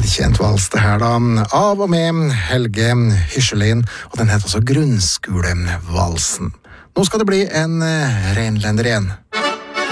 velkjent vals det her da, av og med Helge Hyrselin, og den heter altså Grunnskolevalsen. Nå skal det bli en renlender igjen.